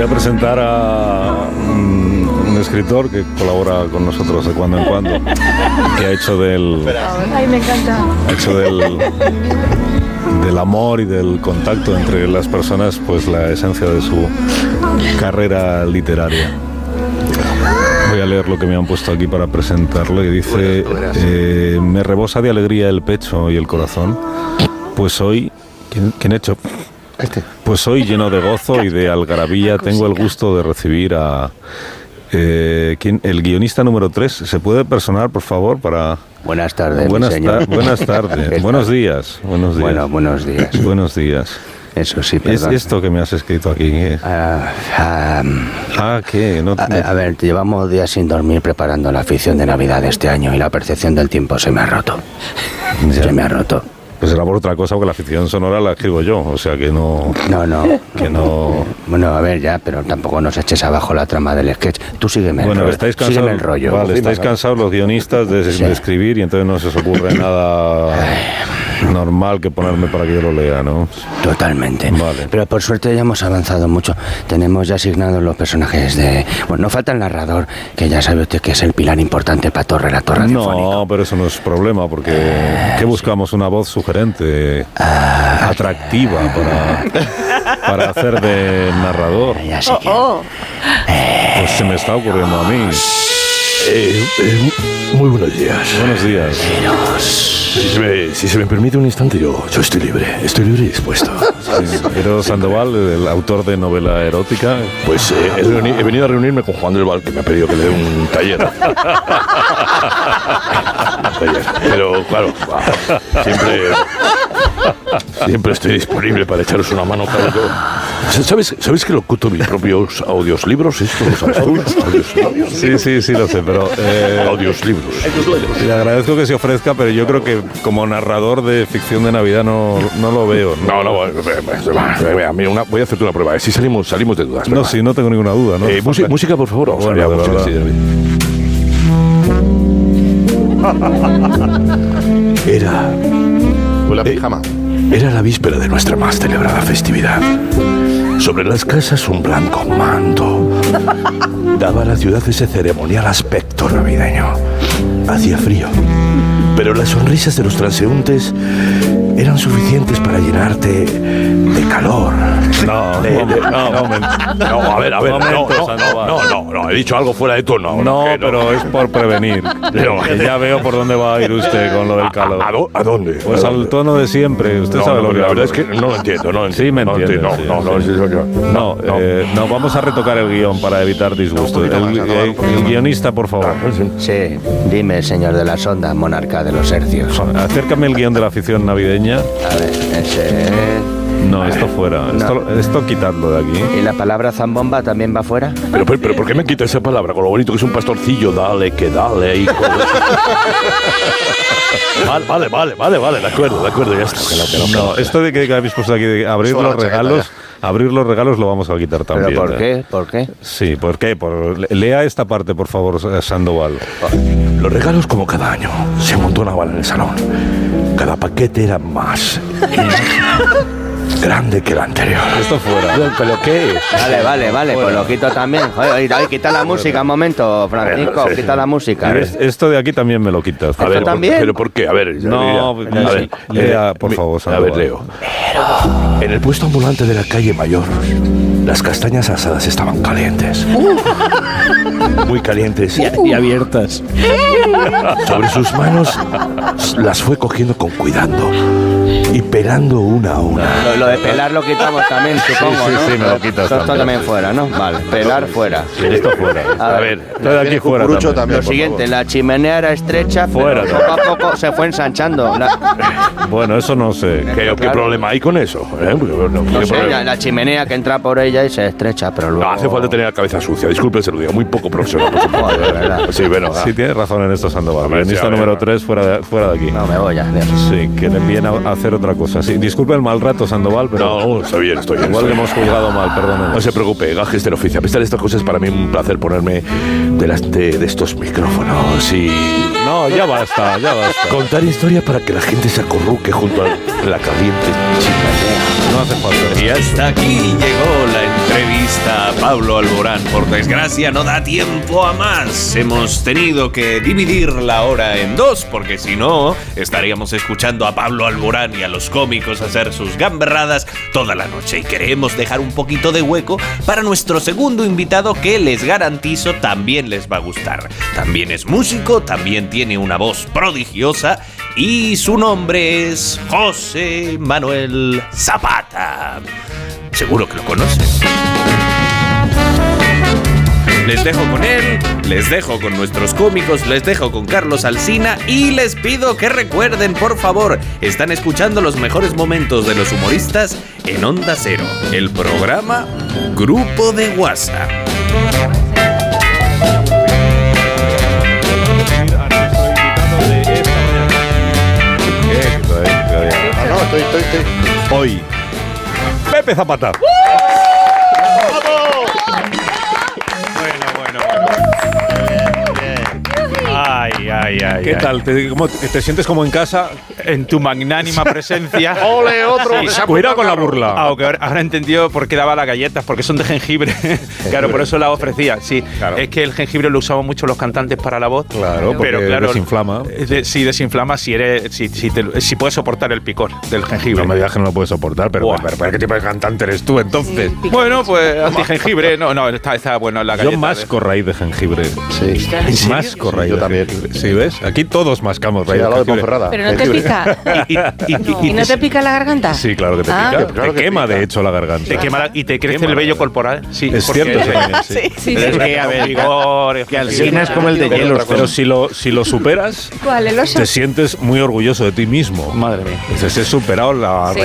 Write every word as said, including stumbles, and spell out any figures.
Voy a presentar a un, un escritor que colabora con nosotros de cuando en cuando, que ha hecho del... Ay, me encanta. Ha hecho del... del amor y del contacto entre las personas, pues la esencia de su carrera literaria. Voy a leer lo que me han puesto aquí para presentarlo y dice: eh, me rebosa de alegría el pecho y el corazón, pues hoy... ¿Quién, quién ha hecho? Este. Pues hoy, lleno de gozo y de algarabía, tengo el gusto de recibir a... Eh, ¿quién? El guionista número tres. ¿Se puede personar, por favor, para...? Buenas tardes, buenas, mi señor. ta- buenas tardes. Buenos días. Buenos días. Bueno, buenos días. Buenos días. Eso sí, ¿Es perdón. esto que me has escrito aquí? ¿Qué? Ah, ah, Ah, ¿qué? No, a, no- a ver, llevamos días sin dormir preparando la ficción de Navidad de este año y la percepción del tiempo se me ha roto. Ya. Se me ha roto. Pues será por otra cosa, porque la ficción sonora la escribo yo, o sea que no... No, no. Que no... Bueno, a ver, ya, pero tampoco nos eches abajo la trama del sketch. Tú sígueme Bueno, el rollo. estáis Sígueme cansados, el rollo. vale, estáis cansados los guionistas de, Sí. de escribir y entonces no se os ocurre nada normal que ponerme para que yo lo lea, ¿no? Totalmente. Vale. Pero por suerte ya hemos avanzado mucho. Tenemos ya asignados los personajes de... Bueno, no falta el narrador, que ya sabe usted que es el pilar importante para todo relato radiofónico. No, pero eso no es problema, porque ¿qué buscamos? Una voz sugerente, atractiva para, para hacer de narrador. Ya sé que... Pues se me está ocurriendo a mí. Eh, eh, muy buenos días. Buenos días. Si se, me, si se me permite un instante, yo, yo estoy libre. Estoy libre y dispuesto. Sí, Pero Sandoval, el autor de novela erótica. Pues eh, he, reuni- he venido a reunirme con Juan del Val, que me ha pedido que le dé un taller. Un taller. Pero claro, va, siempre, siempre estoy disponible para echaros una mano. Claro, yo- ¿Sabes, ¿Sabes que locuto mis propios audiolibros? ¿Esto lo sabes tú? Audios, Sí, sí, sí lo sé, pero eh, audiolibros. le agradezco que se ofrezca, pero yo creo que como narrador de ficción de Navidad no, no lo veo. No, no, a mí una, voy a hacerte una prueba. Si salimos, salimos de dudas. No, ¿verdad? sí, no tengo ninguna duda. ¿no? Eh, música, música, por favor. Vamos Bueno, allá, de música, verdad. sí, David. Era, Con la Eh, pijama. era la víspera de nuestra más celebrada festividad. Sobre las casas un blanco manto daba a la ciudad ese ceremonial aspecto navideño. Hacía frío, pero las sonrisas de los transeúntes eran suficientes para llenarte de calor. No, De- de- no, no, momento. No, a ver, a ver, no, Momento, no, Sandoval. no, no, no, he dicho algo fuera de tono. No, que pero es por prevenir. Pero- Que ya veo por dónde va a ir usted con lo del calor. ¿A, a dó- a dónde? Pues ¿A al dónde? tono de siempre. Usted No, sabe no, lo que la hablo. verdad es que no lo entiendo, no lo entiendo. Sí, me no, entiende, No, sí, no, no, sí. sí, señor. No, eh, no, vamos a retocar el guión para evitar disgustos. No, un poquito El, más, Sandoval, un el- poquito el más. guionista, por favor. Sí, dime, señor de la sonda, monarca de los hercios. Acércame el guión de la afición navideña. A ver, ese... No, esto fuera. Esto, esto quitadlo de aquí. ¿Y la palabra zambomba también va fuera? Pero, pero, pero ¿por qué me quita esa palabra? Con lo bonito que es un pastorcillo, dale, que dale, hijo. Vale, vale, vale, vale, vale, de acuerdo, de acuerdo, ya está. Que no, que no, que no. No, esto de que habéis puesto aquí de abrir Suba los la chaqueta regalos, abrir los regalos lo vamos a quitar también. ¿Pero por ¿eh? qué? ¿Por qué? Sí, ¿por qué? Por, lea esta parte, por favor, Sandoval. Los regalos, como cada año, se amontonaban en el salón. Cada paquete era más grande que el anterior. Esto fuera. ¿Pero qué? Vale, vale, vale, pues lo quito también. Joder, oye, oye, quita la música un momento, Francisco, Sí. quita la música. Es- Esto de aquí también me lo quitas. A ver, ¿por- también? ¿pero por qué? A ver, ya No, diría. a ver, lea, eh, por mi- favor, A Sandoval. ver, leo. En el puesto ambulante de la calle Mayor, las castañas asadas estaban calientes. Muy calientes. Y abiertas. Sobre sus manos las fue cogiendo con cuidado y pelando una a una. Lo, lo de pelar lo quitamos también, supongo, sí, ¿no? sí, me lo quitas Esto, esto también, también sí, fuera, ¿no? Vale, pelar fuera. Esto fuera. A A ver, ver, Esto de aquí Viene fuera cucurucho también. también, lo por siguiente, favor. la chimenea era estrecha, Fuera. pero poco a poco se fue ensanchando. La- Bueno, eso no sé. ¿qué, qué claro. problema hay con eso? ¿Eh? No, no ¿qué sé, problema? la, la chimenea que entra por ella y se estrecha, pero luego... No hace falta tener la cabeza sucia, disculpe, se lo digo, muy poco profesional. por supuesto. Joder, ¿verdad? Sí, bueno, va. Sí, tienes razón en esto, Sandoval. Hombre, sí, Guionista a ver, número va. tres, fuera de, fuera de aquí. No, me voy ya, adiós. Sí, que le viene a hacer otra cosa. Sí, disculpe el mal rato, Sandoval, pero No, no, está bien, estoy bien. igual estoy que bien. hemos juzgado mal, perdónenos. No se preocupe, gajes del oficio. A pesar de estas cosas, para mí es un placer ponerme delante de estos micrófonos y No, ya basta, ya basta. contar historia para que la gente se acurruque junto a la caliente chimenea. No hace falta. Y hasta aquí llegó la Entrevista a Pablo Alborán. Por desgracia no da tiempo a más. Hemos tenido que dividir la hora en dos, porque si no, estaríamos escuchando a Pablo Alborán y a los cómicos hacer sus gamberradas toda la noche. Y queremos dejar un poquito de hueco para nuestro segundo invitado, que les garantizo también les va a gustar. También es músico, también tiene una voz prodigiosa y su nombre es José Manuel Zapata. Seguro que lo conoces. Les dejo con él, les dejo con nuestros cómicos, les dejo con Carlos Alsina y les pido que recuerden, por favor, están escuchando los mejores momentos de los humoristas en Onda Cero, el programa Grupo de WhatsApp. Ah, no, estoy, estoy, estoy. Hoy, Pepe Zapata. Ay, ay, ay. ¿Qué ay. tal? ¿Te, cómo, ¿Te sientes como en casa? En tu magnánima presencia. ¡Ole, otro! Sí, que se ha Cuidado puesto con la carro. burla. Aunque ahora, ahora he entendido por qué daba las galletas, porque son de jengibre. Claro, por eso las ofrecía. Sí, Claro. es que el jengibre lo usamos mucho los cantantes para la voz. Claro, porque pero claro, desinflama. eh, de- sí, desinflama si eres, si, si, te- si puedes soportar el picor del jengibre. No me digas que no lo puedes soportar, pero, Buah. pero, pero ¿qué tipo de cantante eres tú entonces? Bueno, pues anti-jengibre. No, no, está, está bueno la galleta. Yo masco raíz de jengibre. Sí. Masco raíz Yo de también. jengibre. Sí, ¿ves? Aquí todos mascamos Sí, raíz al lado de de jengibre. Ponferrada. Pero no te pica. Y, y- y- y- ¿Y no te pica la garganta? Sí, claro que te Ah. pica. Claro te que quema, pica. de hecho, la garganta. te quema la- y te crece Quema el la vello garganta. corporal. Sí, Es porque- cierto, sí, sí. Sí, Pero es sí. que, a ver, vigor, Que Alsina es como el de Pero hielo. otra cosa. Pero si lo, si lo superas, ¿Cuál? ¿El oso? te sientes muy orgulloso de ti mismo. Madre mía. Dices, he superado la Sí.